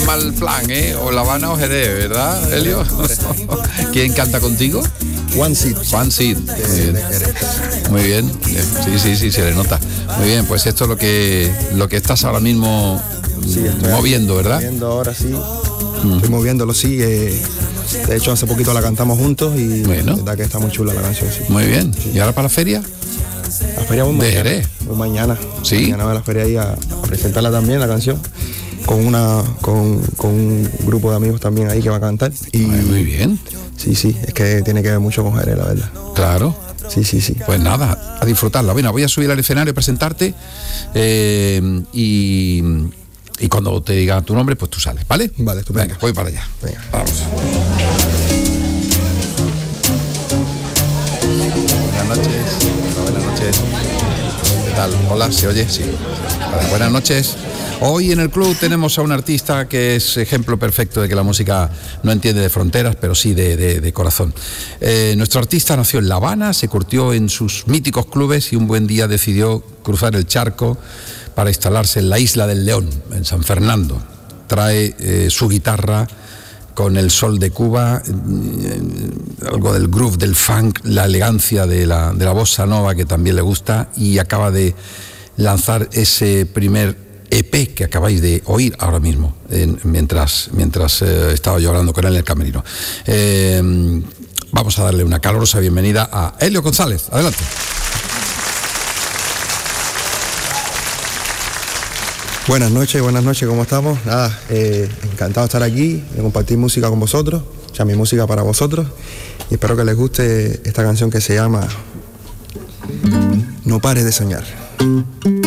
mal plan, ¿eh? O La Habana o Jerez, ¿verdad, Helio? ¿Quién canta contigo? One Seed. One Seed. Muy bien. Sí, se le nota. Muy bien, pues esto es lo que estás ahora mismo moviendo, ¿verdad? Moviendo ahora sí. Estoy moviéndolo, sí. De hecho, hace poquito la cantamos juntos y bueno, la verdad que está muy chula la canción, sí. Muy bien. Sí. ¿Y ahora para la feria? La feria muy de mañana. Jerez. Muy mañana. Sí. Mañana voy a la feria ahí a presentarla también, la canción. Con un grupo de amigos también ahí que va a cantar. Y muy bien. Sí, es que tiene que ver mucho con Jerez, la verdad. Claro. Sí. Pues nada, a disfrutarla. Bueno, voy a subir al escenario a presentarte y cuando te diga tu nombre, pues tú sales, ¿vale? Vale, estupendo. Venga, voy para allá. Venga. Vamos. Buenas noches. ¿Qué tal? Hola, ¿se oye? Sí. Vale, buenas noches. Hoy en el club tenemos a un artista que es ejemplo perfecto de que la música no entiende de fronteras, pero sí de corazón. Nuestro artista nació en La Habana, se curtió en sus míticos clubes y un buen día decidió cruzar el charco para instalarse en la isla del León, en San Fernando. Trae su guitarra con el sol de Cuba, algo del groove, del funk, la elegancia de la bossa nova que también le gusta, y acaba de lanzar ese primer EP que acabáis de oír ahora mismo, mientras estaba yo hablando con él en el camerino. Vamos a darle una calurosa bienvenida a Helio González. Adelante. Buenas noches, ¿cómo estamos? Nada, encantado de estar aquí, de compartir música con vosotros, o sea, mi música para vosotros, y espero que les guste esta canción que se llama No pares de soñar.